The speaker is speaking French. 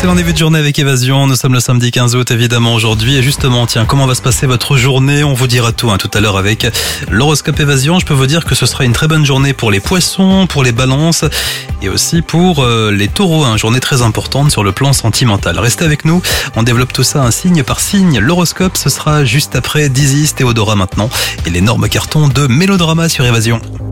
Excellent début de journée avec Évasion. Nous sommes le samedi 15 août évidemment aujourd'hui. Et justement, tiens, comment va se passer votre journée? On vous dira tout tout à l'heure avec l'horoscope Évasion. Je peux vous dire que ce sera une très bonne journée pour les poissons, pour les balances et aussi pour les taureaux. Journée très importante sur le plan sentimental. Restez avec nous, on développe tout ça signe par signe. L'horoscope, ce sera juste après Dizzy, Théodora maintenant et l'énorme carton de Mélodrama sur Évasion.